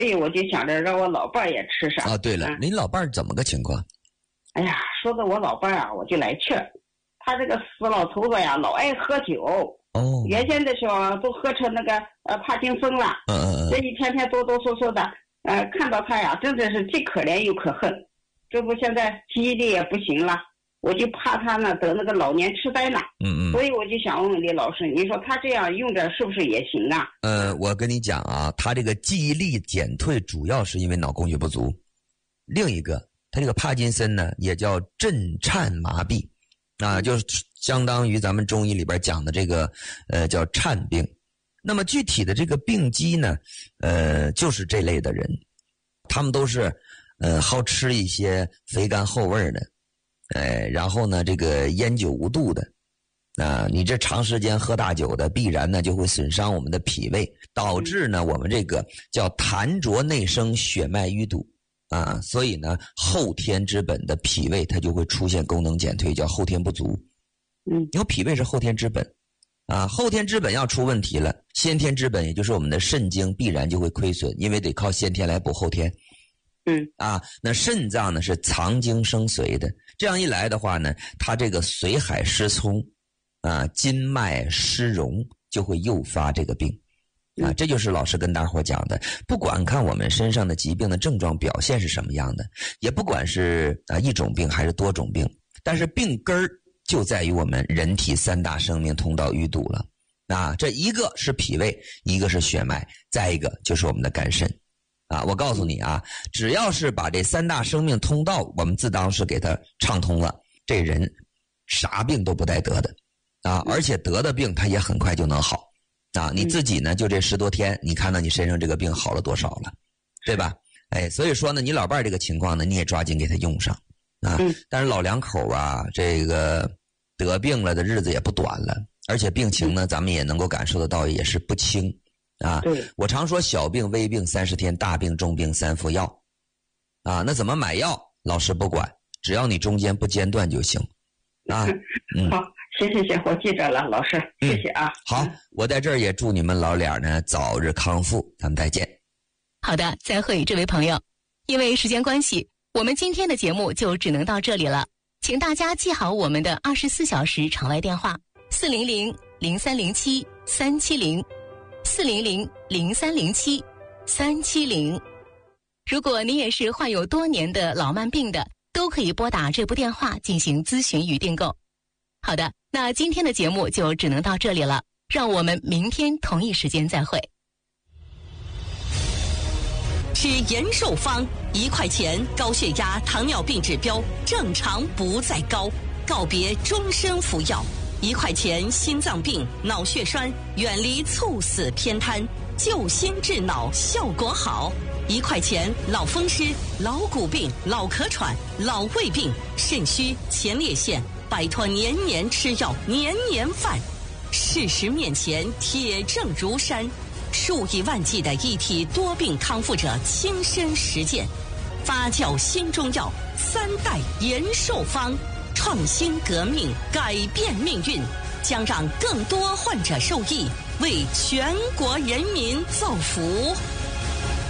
所以我就想着让我老伴儿也吃上。 啊，对了，您老伴儿怎么个情况？ 哎呀，说的我老伴儿啊，我就来气儿。他这个死老头子呀，老爱喝酒。 哦， 原先的时候都喝成那个帕金森了。这一天天哆哆嗦嗦的，看到他呀，真的是既可怜又可恨。这不现在记忆力也不行了，我就怕他呢得那个老年痴呆呢。所以我就想问问李老师，你说他这样用着是不是也行啊？ 我跟你讲啊，他这个记忆力减退主要是因为脑供血不足，另一个他这个帕金森呢也叫震颤麻痹啊，就是相当于咱们中医里边讲的这个叫颤病。那么具体的这个病机呢，就是这类的人，他们都是好吃一些肥甘厚味的，然后呢这个烟酒无度的。你这长时间喝大酒的，必然呢就会损伤我们的脾胃，导致呢我们这个叫痰浊内生，血脉淤堵啊，所以呢后天之本的脾胃它就会出现功能减退，叫后天不足。因为脾胃是后天之本啊，后天之本要出问题了，先天之本也就是我们的肾经必然就会亏损，因为得靠先天来补后天。那肾脏呢是藏精生髓的，这样一来的话呢，它这个髓海失聪啊，筋脉失荣，就会诱发这个病啊。这就是老师跟大伙讲的，不管看我们身上的疾病的症状表现是什么样的，也不管是一种病还是多种病，但是病根儿就在于我们人体三大生命通道淤堵了啊。这一个是脾胃，一个是血脉，再一个就是我们的肝肾啊。我告诉你啊，只要是把这三大生命通道我们自当是给它畅通了，这人啥病都不带得的啊，而且得的病他也很快就能好啊。你自己呢就这10多天，你看到你身上这个病好了多少了，对吧？所以说呢，你老伴儿这个情况呢，你也抓紧给他用上啊。但是老两口啊，这个得病了的日子也不短了，而且病情呢，咱们也能够感受得到，也是不轻啊。我常说小病微病30天，大病重病3服药啊。那怎么买药？老师不管，只要你中间不间断就行啊。 好，行，我记着了，老师，谢谢啊。 好，我在这儿也祝你们老俩呢早日康复，咱们再见。 好的，再会，这位朋友。因为时间关系，我们今天的节目就只能到这里了，请大家记好我们的24小时场外电话400-0307-370，400-0307-370。如果您也是患有多年的老慢病的，都可以拨打这部电话进行咨询与订购。好的，那今天的节目就只能到这里了，让我们明天同一时间再会。 吃延寿方，1块钱，高血压、糖尿病指标正常不再高，告别终身服药。1块钱，心脏病、脑血栓，远离猝死偏瘫，救心治脑效果好。1块钱，老风湿、老骨病、老咳喘、老胃病、肾虚、前列腺，摆脱年年吃药、年年犯。事实面前，铁证如山。数以万计的一体多病康复者亲身实践，发酵新中药3代延寿方，创新革命，改变命运，将让更多患者受益，为全国人民造福。